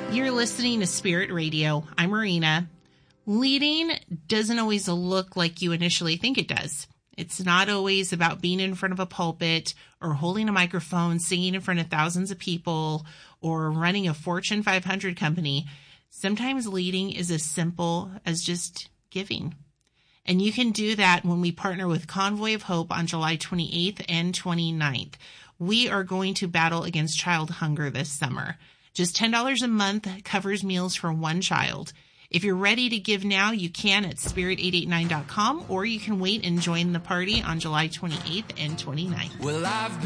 You're listening to Spirit Radio. I'm Marina. Leading doesn't always look like you initially think it does. It's not always about being in front of a pulpit or holding a microphone, singing in front of thousands of people, or running a Fortune 500 company. Sometimes leading is as simple as just giving. And you can do that when we partner with Convoy of Hope on July 28th and 29th. We are going to battle against child hunger this summer. Just $10 a month covers meals for one child. If you're ready to give now, you can at spirit889.com, or you can wait and join the party on July 28th and 29th. Well, I've